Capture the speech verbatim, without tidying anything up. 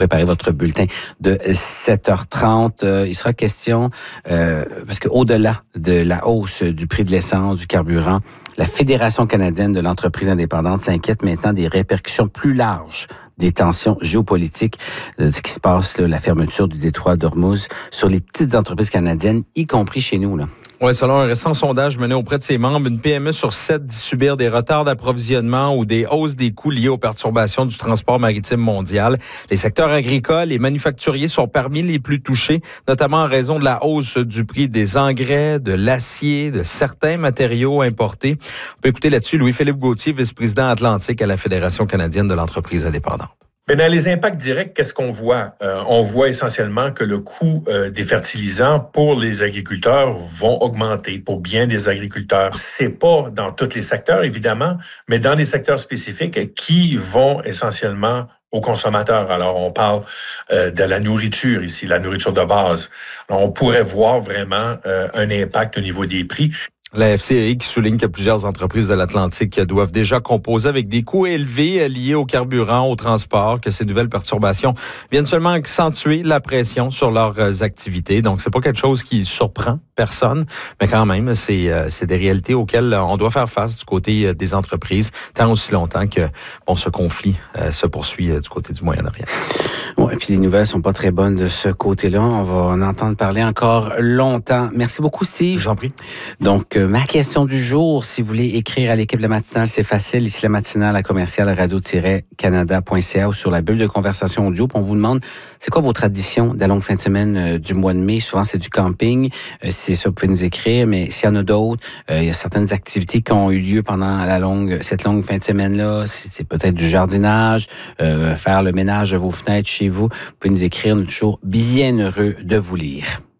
préparer votre bulletin de sept heures trente. Euh, il sera question, euh, parce qu'au-delà de la hausse du prix de l'essence, du carburant, la Fédération canadienne de l'entreprise indépendante s'inquiète maintenant des répercussions plus larges des tensions géopolitiques, de ce qui se passe, là, la fermeture du détroit d'Ormuz sur les petites entreprises canadiennes, y compris chez nous, là. Oui, selon un récent sondage mené auprès de ses membres, une P M E sur sept dit subir des retards d'approvisionnement ou des hausses des coûts liés aux perturbations du transport maritime mondial. Les secteurs agricoles et manufacturiers sont parmi les plus touchés, notamment en raison de la hausse du prix des engrais, de l'acier, de certains matériaux importés. On peut écouter là-dessus Louis-Philippe Gauthier, vice-président Atlantique à la Fédération canadienne de l'entreprise indépendante. Mais dans les impacts directs, qu'est-ce qu'on voit? Euh, on voit essentiellement que le coût euh, des fertilisants pour les agriculteurs vont augmenter, pour bien des agriculteurs. C'est pas dans tous les secteurs, évidemment, mais dans les secteurs spécifiques qui vont essentiellement aux consommateurs. Alors, on parle euh, de la nourriture ici, la nourriture de base. Alors, on pourrait voir vraiment euh, un impact au niveau des prix. La F C A I qui souligne que plusieurs entreprises de l'Atlantique doivent déjà composer avec des coûts élevés liés au carburant, au transport, que ces nouvelles perturbations viennent seulement accentuer la pression sur leurs activités. Donc, c'est pas quelque chose qui surprend personne, mais quand même, c'est, c'est des réalités auxquelles on doit faire face du côté des entreprises, tant aussi longtemps que bon, ce conflit euh, se poursuit du côté du Moyen-Orient. Oui, et puis les nouvelles sont pas très bonnes de ce côté-là. On va en entendre parler encore longtemps. Merci beaucoup, Steve. Je vous en prie. Donc, euh, ma question du jour, si vous voulez écrire à l'équipe de la matinale, c'est facile. Ici, la matinale à commercial radio tiret canada point c a ou sur la bulle de conversation audio. Puis on vous demande, c'est quoi vos traditions de la longue fin de semaine euh, du mois de mai? Souvent, c'est du camping. Euh, si c'est ça, vous pouvez nous écrire. Mais s'il y en a d'autres, euh, il y a certaines activités qui ont eu lieu pendant la longue, cette longue fin de semaine-là. C'est, c'est peut-être du jardinage, euh, faire le ménage de vos fenêtres chez vous. Vous pouvez nous écrire. Nous sommes toujours bien heureux de vous lire.